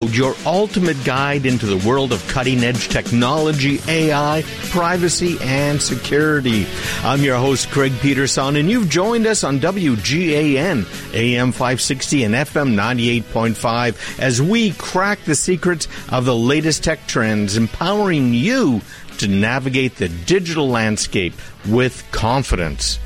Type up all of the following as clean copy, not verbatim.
your ultimate guide into the world of cutting-edge technology, AI, privacy, and security. I'm your host, Craig Peterson, and you've joined us on WGAN, AM 560 and FM 98.5, as we crack the secrets of the latest tech trends, empowering you to navigate the digital landscape with confidence.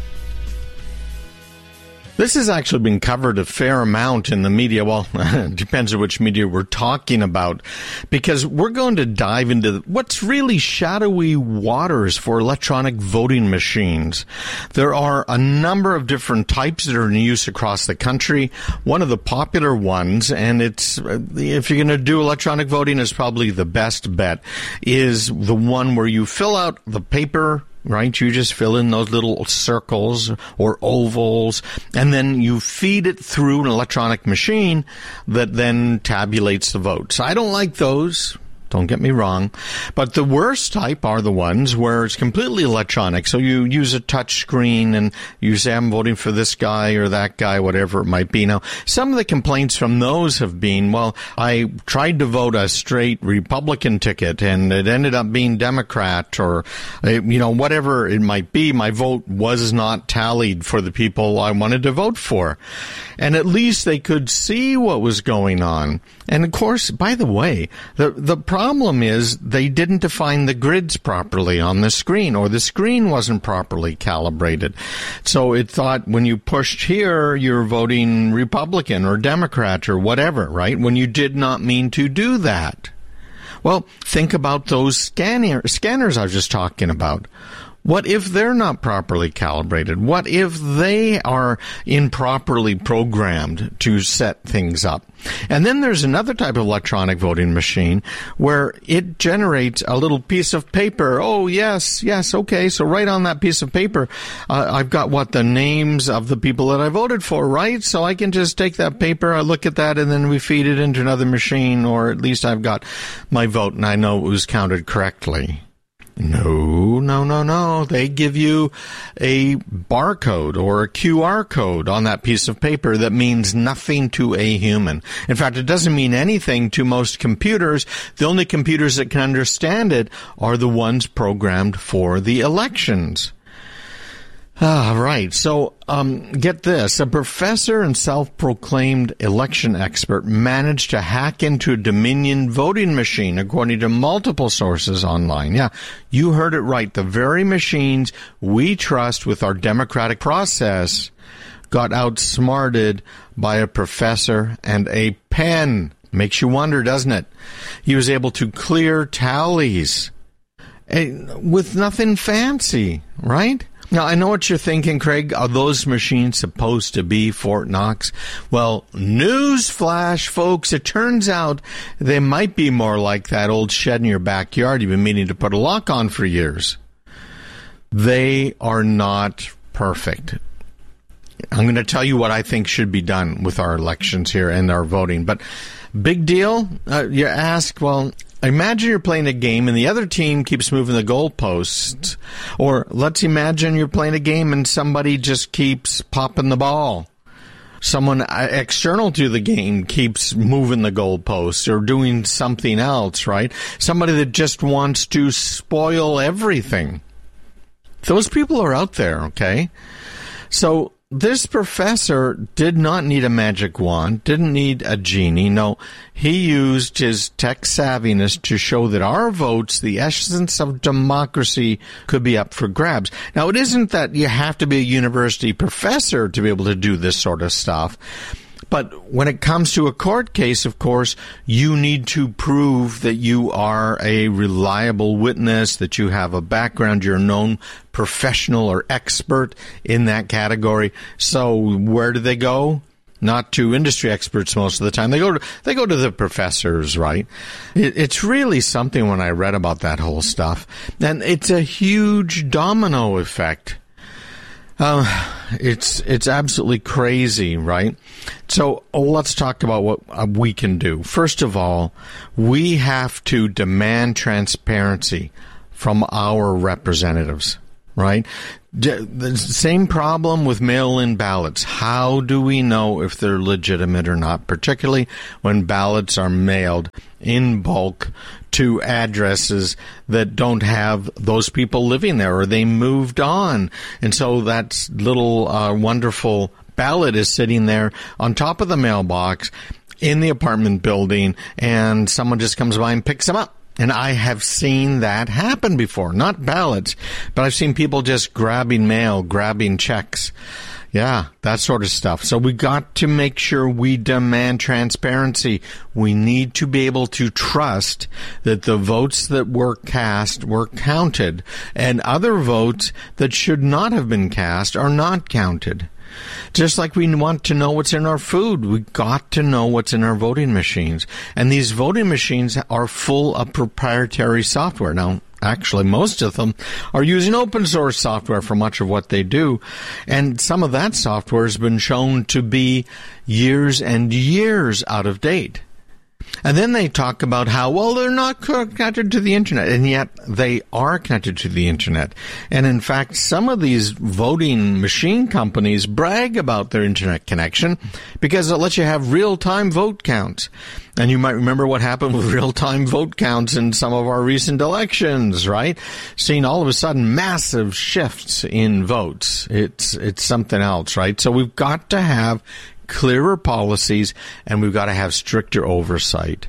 This has actually been covered a fair amount in the media. Well, it depends on which media we're talking about, because we're going to dive into what's really shadowy waters for electronic voting machines. There are a number of different types that are in use across the country. One of the popular ones, and it's, if you're going to do electronic voting, is probably the best bet, is the one where you fill out the paper. Right? You just fill in those little circles or ovals, and then you feed it through an electronic machine that then tabulates the votes. I don't like those. Don't get me wrong. But the worst type are the ones where it's completely electronic. So you use a touch screen and you say, I'm voting for this guy or that guy, whatever it might be. Now, some of the complaints from those have been, well, I tried to vote a straight Republican ticket and it ended up being Democrat, or, whatever it might be. My vote was not tallied for the people I wanted to vote for. And at least they could see what was going on. And of course, by the way, the problem is they didn't define the grids properly on the screen, or the screen wasn't properly calibrated. So it thought when you pushed here, you're voting Republican or Democrat or whatever, right? When you did not mean to do that. Well, think about those scanners I was just talking about. What if they're not properly calibrated? What if they are improperly programmed to set things up? And then there's another type of electronic voting machine where it generates a little piece of paper. Oh, yes, okay. So right on that piece of paper, I've got the names of the people that I voted for, right? So I can just take that paper, I look at that, and then we feed it into another machine, or at least I've got my vote and I know it was counted correctly. No. They give you a barcode or a QR code on that piece of paper that means nothing to a human. In fact, it doesn't mean anything to most computers. The only computers that can understand it are the ones programmed for the elections. Right. So, get this. A professor and self-proclaimed election expert managed to hack into a Dominion voting machine, according to multiple sources online. Yeah, you heard it right. The very machines we trust with our democratic process got outsmarted by a professor and a pen. Makes you wonder, doesn't it? He was able to clear tallies with nothing fancy, right? Now, I know what you're thinking, Craig. Are those machines supposed to be Fort Knox? Well, newsflash, folks. It turns out they might be more like that old shed in your backyard you've been meaning to put a lock on for years. They are not perfect. I'm going to tell you what I think should be done with our elections here and our voting. But big deal? You ask, well, imagine you're playing a game and the other team keeps moving the goalposts. Or let's imagine you're playing a game and somebody just keeps popping the ball. Someone external to the game keeps moving the goalposts or doing something else, right? Somebody that just wants to spoil everything. Those people are out there, okay? So this professor did not need a magic wand, didn't need a genie. No, he used his tech savviness to show that our votes, the essence of democracy, could be up for grabs. Now, it isn't that you have to be a university professor to be able to do this sort of stuff. But when it comes to a court case, of course, you need to prove that you are a reliable witness, that you have a background, you're a known professional or expert in that category. So where do they go? Not to industry experts most of the time. They go to the professors, right? It's really something when I read about that whole stuff. And it's a huge domino effect. It's absolutely crazy, right? So let's talk about what we can do. First of all, we have to demand transparency from our representatives, right? The same problem with mail-in ballots. How do we know if they're legitimate or not, particularly when ballots are mailed in bulk to addresses that don't have those people living there, or they moved on? And so that little wonderful ballot is sitting there on top of the mailbox in the apartment building, and someone just comes by and picks them up. And I have seen that happen before. Not ballots, but I've seen people just grabbing mail, grabbing checks. Yeah, that sort of stuff. So we got to make sure we demand transparency. We need to be able to trust that the votes that were cast were counted, and other votes that should not have been cast are not counted. Just like we want to know what's in our food, we got to know what's in our voting machines. And these voting machines are full of proprietary software. Now, actually, most of them are using open source software for much of what they do. And some of that software has been shown to be years and years out of date. And then they talk about how, well, they're not connected to the internet, and yet they are connected to the internet. And in fact, some of these voting machine companies brag about their internet connection because it lets you have real-time vote counts. And you might remember what happened with real-time vote counts in some of our recent elections, right? Seeing all of a sudden massive shifts in votes. It's something else, right? So we've got to have clearer policies, and we've got to have stricter oversight.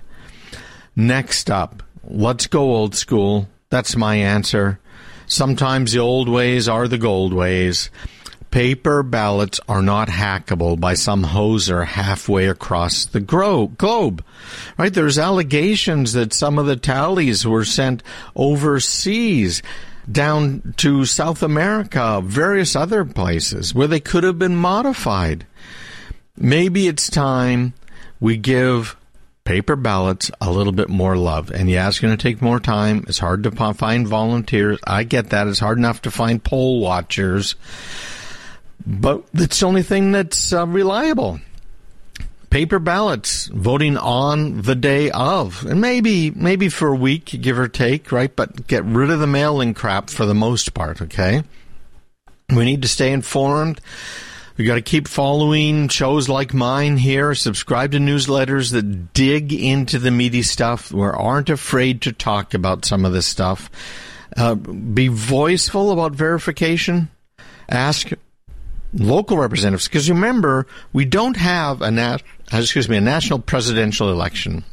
Next up, let's go old school. That's my answer. Sometimes the old ways are the gold ways. Paper ballots are not hackable by some hoser halfway across the globe. Right? There's allegations that some of the tallies were sent overseas, down to South America, various other places where they could have been modified. Maybe it's time we give paper ballots a little bit more love. And yeah, it's going to take more time. It's hard to find volunteers. I get that. It's hard enough to find poll watchers. But it's the only thing that's reliable. Paper ballots, voting on the day of. And maybe for a week, give or take, right? But get rid of the mail-in crap for the most part, okay? We need to stay informed. We got to keep following shows like mine here. Subscribe to newsletters that dig into the meaty stuff. We aren't afraid to talk about some of this stuff. Be voiceful about verification. Ask local representatives, because remember, we don't have a national presidential election.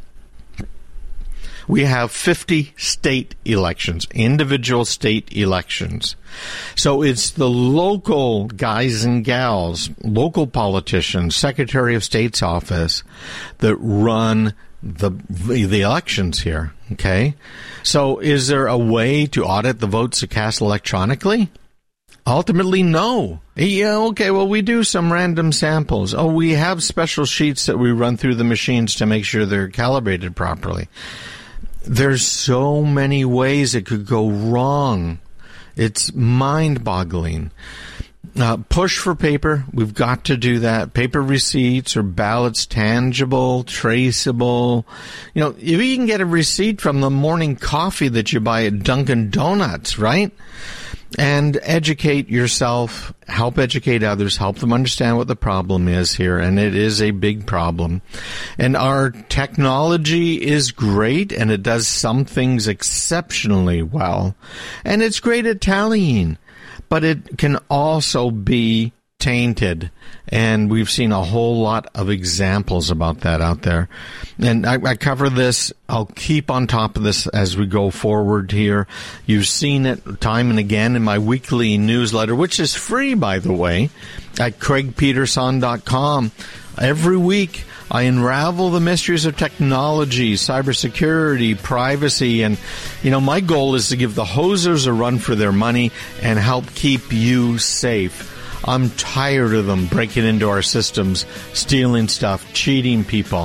We have 50 state elections, individual state elections. So it's the local guys and gals, local politicians, Secretary of State's office that run the elections here, okay? So is there a way to audit the votes cast electronically? Ultimately, no. Yeah, okay, well, we do some random samples. Oh, we have special sheets that we run through the machines to make sure they're calibrated properly. There's so many ways it could go wrong. It's mind-boggling. Push for paper. We've got to do that. Paper receipts or ballots, tangible, traceable. You know, if you can get a receipt from the morning coffee that you buy at Dunkin' Donuts, right? And educate yourself, help educate others, help them understand what the problem is here, and it is a big problem. And our technology is great, and it does some things exceptionally well, and it's great at tallying, but it can also be tainted, and we've seen a whole lot of examples about that out there. And I cover this. I'll keep on top of this as we go forward here. You've seen it time and again in my weekly newsletter, which is free, by the way, at craigpeterson.com. Every week, I unravel the mysteries of technology, cybersecurity, privacy, and, you know, my goal is to give the hosers a run for their money and help keep you safe. I'm tired of them breaking into our systems, stealing stuff, cheating people.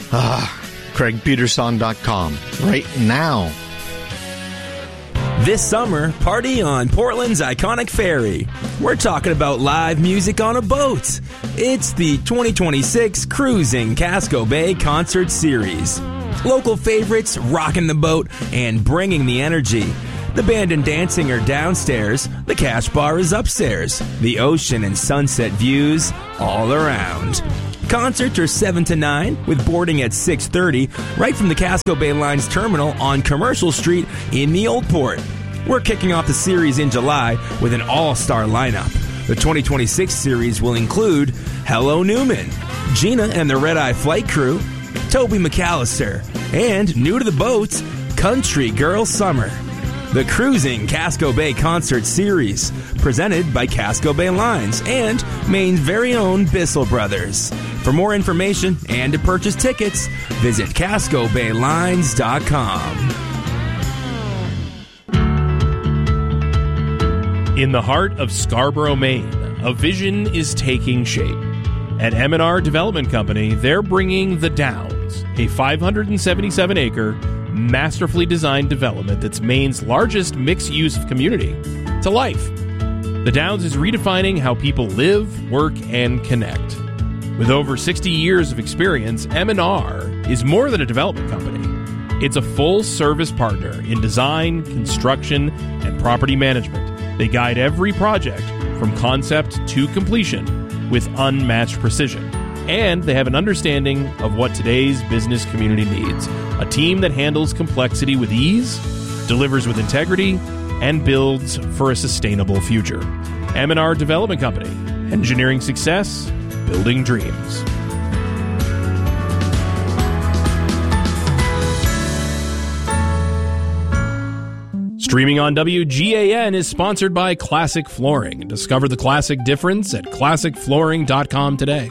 CraigPeterson.com right now. This summer, party on Portland's iconic ferry. We're talking about live music on a boat. It's the 2026 Cruising Casco Bay Concert Series. Local favorites rocking the boat and bringing the energy. The band and dancing are downstairs, the cash bar is upstairs, the ocean and sunset views all around. Concerts are 7 to 9, with boarding at 6:30, right from the Casco Bay Line's terminal on Commercial Street in the Old Port. We're kicking off the series in July with an all-star lineup. The 2026 series will include Hello Newman, Gina and the Red Eye Flight Crew, Toby McAllister, and new to the boats, Country Girl Summer. The Cruising Casco Bay Concert Series, presented by Casco Bay Lines and Maine's very own Bissell Brothers. For more information and to purchase tickets, visit CascoBayLines.com. In the heart of Scarborough, Maine, a vision is taking shape. At M&R Development Company, they're bringing The Downs, a 577-acre, masterfully designed development that's Maine's largest mixed-use community, to life. The Downs is redefining how people live, work, and connect. With over 60 years of experience, M&R is more than a development company. It's a full-service partner in design, construction, and property management. They guide every project from concept to completion with unmatched precision. And they have an understanding of what today's business community needs. A team that handles complexity with ease, delivers with integrity, and builds for a sustainable future. M&R Development Company. Engineering success, building dreams. Streaming on WGAN is sponsored by Classic Flooring. Discover the classic difference at classicflooring.com today.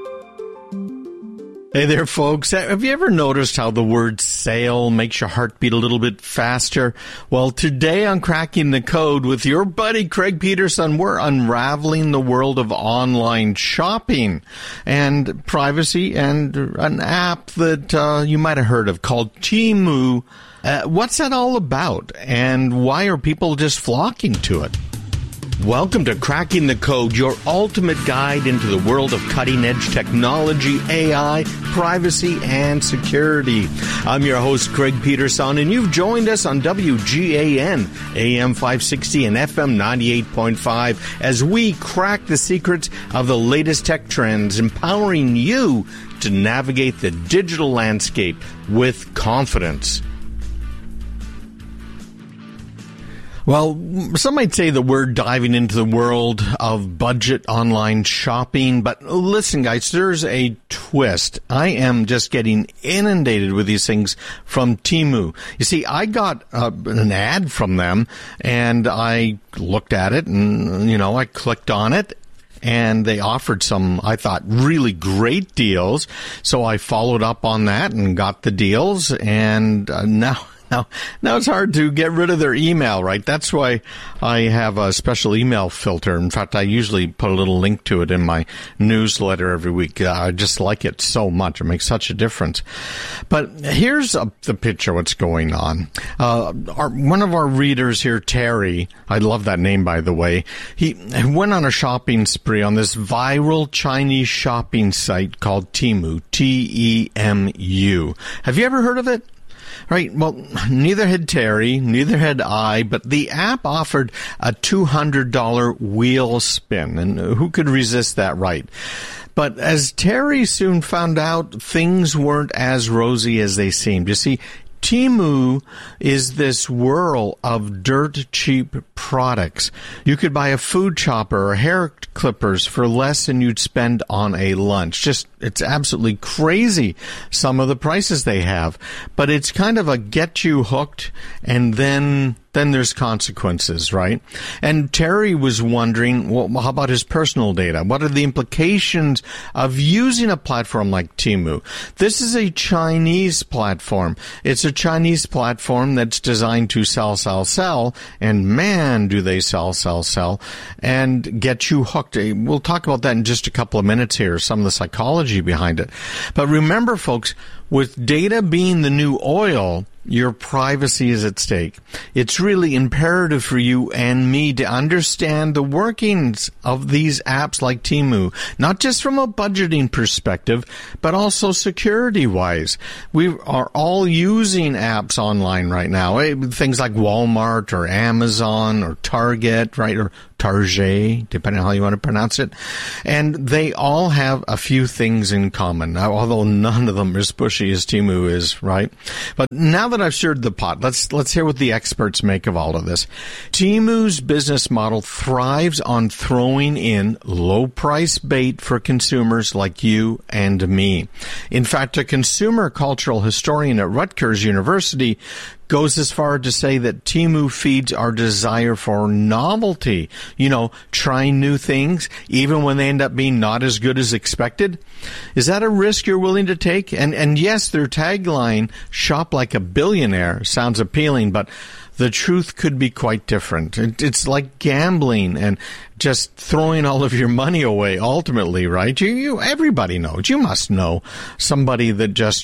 Hey there, folks. Have you ever noticed how the word sale makes your heart beat a little bit faster? Well, today on Cracking the Code with your buddy Craig Peterson, we're unraveling the world of online shopping and privacy and an app that you might have heard of called Temu. What's that all about, and why are people just flocking to it? Welcome to Cracking the Code, your ultimate guide into the world of cutting-edge technology, AI, privacy, and security. I'm your host, Craig Peterson, and you've joined us on WGAN, AM 560 and FM 98.5, as we crack the secrets of the latest tech trends, empowering you to navigate the digital landscape with confidence. Well, some might say that we're diving into the world of budget online shopping, but listen, guys, there's a twist. I am just getting inundated with these things from Temu. You see, I got an ad from them, and I looked at it, and, I clicked on it, and they offered some, I thought, really great deals. So I followed up on that and got the deals, and now it's hard to get rid of their email, right? That's why I have a special email filter. In fact, I usually put a little link to it in my newsletter every week. I just like it so much. It makes such a difference. But here's the picture of what's going on. One of our readers here, Terry, I love that name, by the way, he went on a shopping spree on this viral Chinese shopping site called Temu, T-E-M-U. Have you ever heard of it? Right, well, neither had Terry, neither had I, but the app offered a $200 wheel spin, and who could resist that, right? But as Terry soon found out, things weren't as rosy as they seemed. You see, Temu is this whirl of dirt-cheap products. You could buy a food chopper or hair clippers for less than you'd spend on a lunch. It's absolutely crazy, some of the prices they have. But it's kind of a get you hooked, and then there's consequences, right? And Terry was wondering, well, how about his personal data? What are the implications of using a platform like Temu? This is a Chinese platform. It's a Chinese platform that's designed to sell, and man, do they sell, and get you hooked. We'll talk about that in just a couple of minutes here, some of the psychology behind it. But remember, folks, with data being the new oil, Your privacy is at stake. It's really imperative for you and me to understand the workings of these apps like Temu, not just from a budgeting perspective, but also security-wise. We are all using apps online right now, things like Walmart or Amazon or Target, right, or Target, depending on how you want to pronounce it. And they all have a few things in common, although none of them are as pushy as Temu is, right? But now that I've stirred the pot, let's hear what the experts make of all of this. Temu's business model thrives on throwing in low-price bait for consumers like you and me. In fact, a consumer cultural historian at Rutgers University goes as far to say that Temu feeds our desire for novelty. You know, trying new things, even when they end up being not as good as expected. Is that a risk you're willing to take? And yes, their tagline, "Shop like a billionaire," sounds appealing, but the truth could be quite different. It's like gambling and just throwing all of your money away, ultimately, right? Everybody knows. You must know somebody that just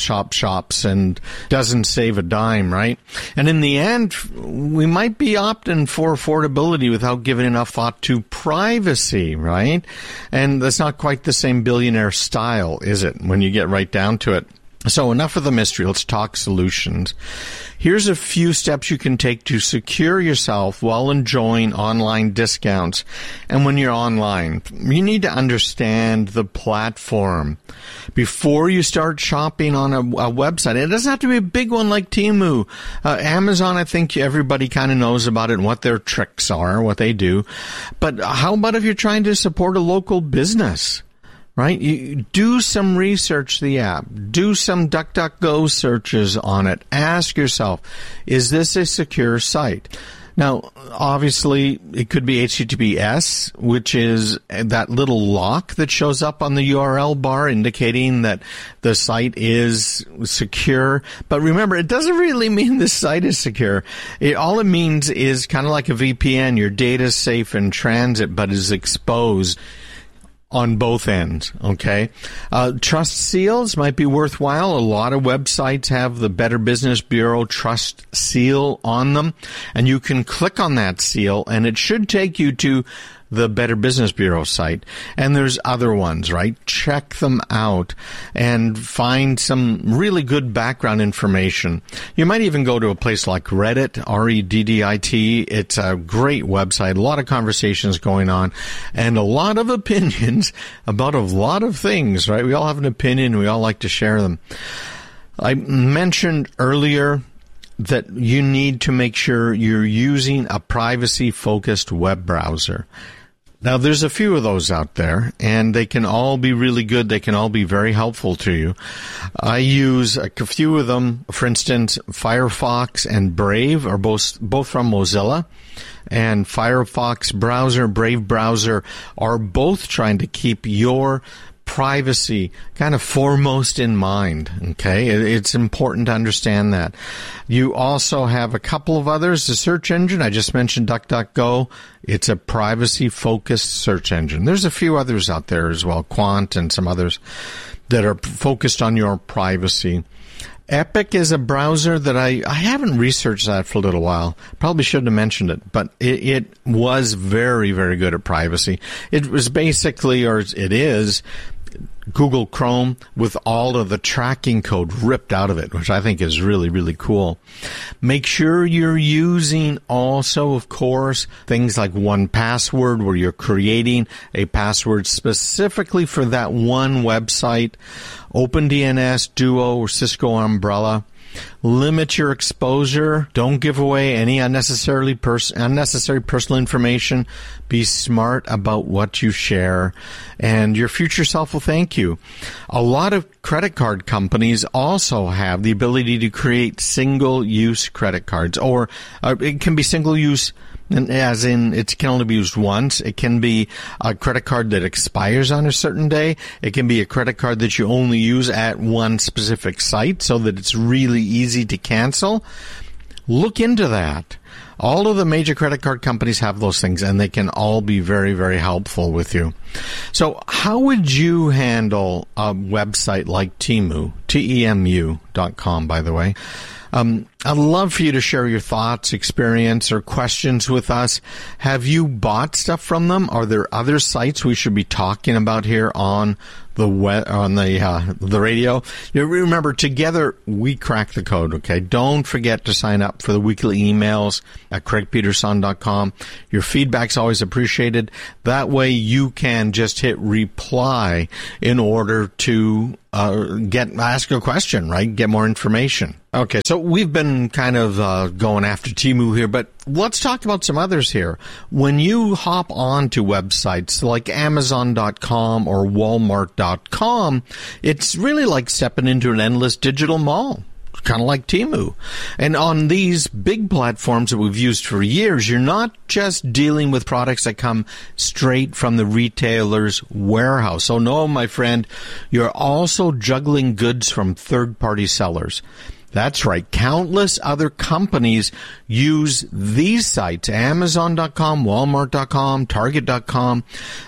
shops and doesn't save a dime, right? And in the end, we might be opting for affordability without giving enough thought to privacy, right? And that's not quite the same billionaire style, is it, when you get right down to it? So enough of the mystery. Let's talk solutions. Here's a few steps you can take to secure yourself while enjoying online discounts. And when you're online, you need to understand the platform. Before you start shopping on a website, it doesn't have to be a big one like Temu. Amazon, I think everybody kind of knows about it and what their tricks are, what they do. But how about if you're trying to support a local business? Right? You do some research the app. Do some DuckDuckGo searches on it. Ask yourself, is this a secure site? Now, obviously, it could be HTTPS, which is that little lock that shows up on the URL bar indicating that the site is secure. But remember, it doesn't really mean the site is secure. All it means is kind of like a VPN. Your data is safe in transit, but is exposed on both ends, okay? Trust seals might be worthwhile. A lot of websites have the Better Business Bureau Trust Seal on them, and you can click on that seal, and it should take you to the Better Business Bureau site. And there's other ones, right? Check them out and find some really good background information. You might even go to a place like Reddit, Reddit. It's a great website, a lot of conversations going on, and a lot of opinions about a lot of things, right? We all have an opinion. We all like to share them. I mentioned earlier that you need to make sure you're using a privacy-focused web browser. Now, there's a few of those out there, and they can all be really good. They can all be very helpful to you. I use a few of them. For instance, Firefox and Brave are both from Mozilla. And Firefox browser, Brave browser are both trying to keep your privacy kind of foremost in mind, okay? It's important to understand that. You also have a couple of others. The search engine, I just mentioned DuckDuckGo. It's a privacy-focused search engine. There's a few others out there as well, Quant and some others that are focused on your privacy. Epic is a browser that I haven't researched that for a little while. Probably should have mentioned it, but it was very, very good at privacy. It was basically, or it is, Google Chrome with all of the tracking code ripped out of it, which I think is really, really cool. Make sure you're using also, of course, things like 1Password, where you're creating a password specifically for that one website. OpenDNS, Duo, or Cisco Umbrella. Limit your exposure. Don't give away any unnecessary personal information. Be smart about what you share, and your future self will thank you. A lot of credit card companies also have the ability to create single-use credit cards, or it can be single-use as in it can only be used once. It can be a credit card that expires on a certain day. It can be a credit card that you only use at one specific site so that it's really easy to cancel. Look into that. All of the major credit card companies have those things, and they can all be very, very helpful with you. So how would you handle a website like Temu, Temu.com, by the way? I'd love for you to share your thoughts, experience, or questions with us. Have you bought stuff from them? Are there other sites we should be talking about here on the radio? Remember, together we crack the code, okay? Don't forget to sign up for the weekly emails at CraigPeterson.com. Your feedback's always appreciated. That way you can just hit reply in order to ask a question, right? Get more information. Okay, so we've been kind of going after Temu here, but let's talk about some others here. When you hop on to websites like Amazon.com or Walmart.com, it's really like stepping into an endless digital mall. Kind of like Temu. And on these big platforms that we've used for years, you're not just dealing with products that come straight from the retailer's warehouse. So no, my friend, you're also juggling goods from third-party sellers. That's right. Countless other companies use these sites, Amazon.com, Walmart.com, Target.com.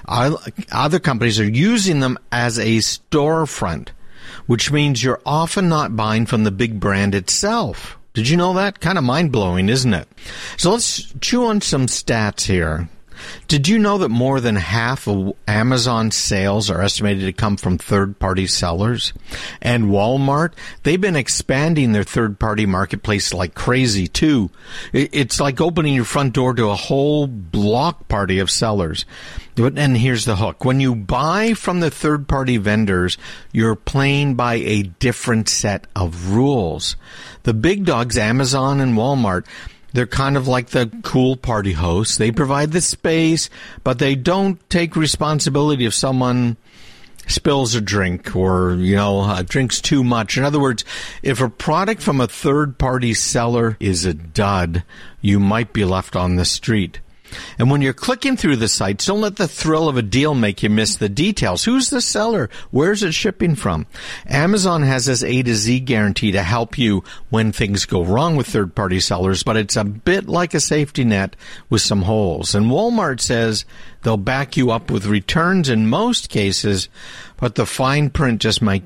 Other companies are using them as a storefront, which means you're often not buying from the big brand itself. Did you know that? Kind of mind-blowing, isn't it? So let's chew on some stats here. Did you know that more than half of Amazon sales are estimated to come from third-party sellers? And Walmart, they've been expanding their third-party marketplace like crazy, too. It's like opening your front door to a whole block party of sellers. And here's the hook. When you buy from the third-party vendors, you're playing by a different set of rules. The big dogs, Amazon and Walmart, they're kind of like the cool party hosts. They provide the space, but they don't take responsibility if someone spills a drink or, drinks too much. In other words, if a product from a third-party seller is a dud, you might be left on the street. And when you're clicking through the sites, don't let the thrill of a deal make you miss the details. Who's the seller? Where's it shipping from? Amazon has this A to Z guarantee to help you when things go wrong with third-party sellers, but it's a bit like a safety net with some holes. And Walmart says they'll back you up with returns in most cases, but the fine print just might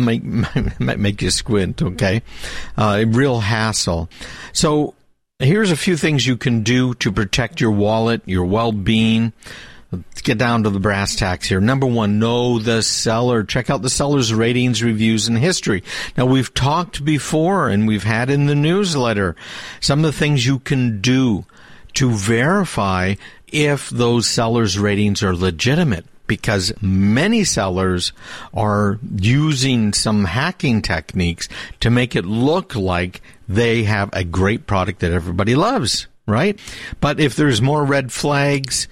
make you squint, okay? A real hassle. So here's a few things you can do to protect your wallet, your well-being. Let's get down to the brass tacks here. Number one, know the seller. Check out the seller's ratings, reviews, and history. Now, we've talked before, and we've had in the newsletter, some of the things you can do to verify if those sellers' ratings are legitimate, because many sellers are using some hacking techniques to make it look like they have a great product that everybody loves, right? But if there's more red flags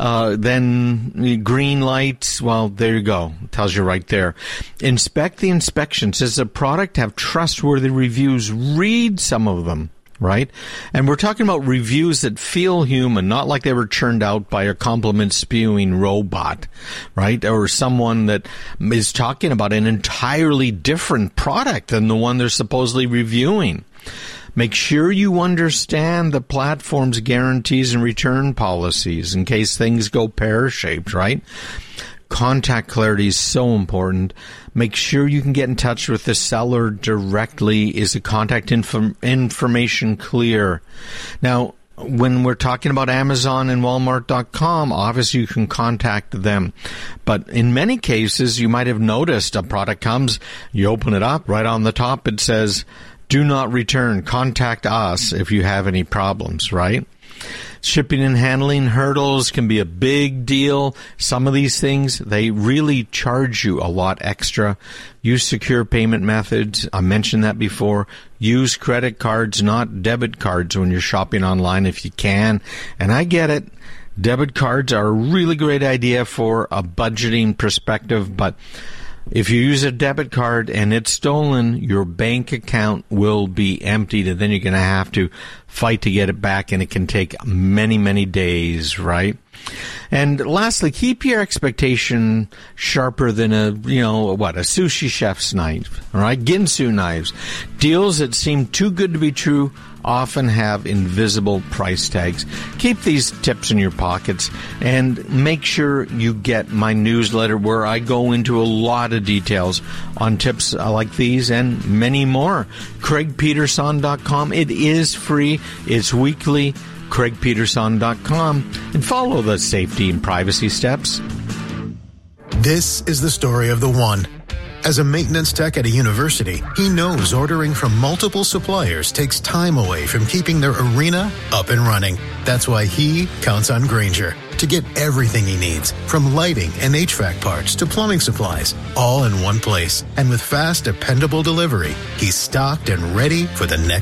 than green lights, well, there you go. It tells you right there. Inspect the inspections. Does the product have trustworthy reviews? Read some of them. Right? And we're talking about reviews that feel human, not like they were churned out by a compliment-spewing robot, right? Or someone that is talking about an entirely different product than the one they're supposedly reviewing. Make sure you understand the platform's guarantees and return policies in case things go pear-shaped, right? Contact clarity is so important. Make sure you can get in touch with the seller directly. Is the contact information clear? Now, when we're talking about Amazon and Walmart.com, obviously you can contact them. But in many cases, you might have noticed a product comes, you open it up, right on the top it says, do not return, contact us if you have any problems, right? Shipping and handling hurdles can be a big deal. Some of these things, they really charge you a lot extra. Use secure payment methods. I mentioned that before. Use credit cards, not debit cards when you're shopping online if you can. And I get it. Debit cards are a really great idea for a budgeting perspective, but if you use a debit card and it's stolen, your bank account will be emptied, and then you're going to have to fight to get it back, and it can take many, many days, right? And lastly, keep your expectation sharper than a sushi chef's knife, all right? Ginsu knives. Deals that seem too good to be true often have invisible price tags. Keep these tips in your pockets and make sure you get my newsletter where I go into a lot of details on tips like these and many more. CraigPeterson.com. It is free. It's weekly. CraigPeterson.com. And follow the safety and privacy steps. This is the story of the one. As a maintenance tech at a university, he knows ordering from multiple suppliers takes time away from keeping their arena up and running. That's why he counts on Grainger to get everything he needs, from lighting and HVAC parts to plumbing supplies, all in one place. And with fast, dependable delivery, he's stocked and ready for the next